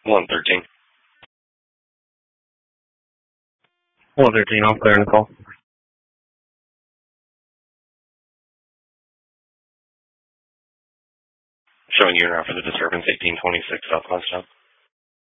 113. 113, I'll clear Nicole. Showing you route for the disturbance 1826 southwest up.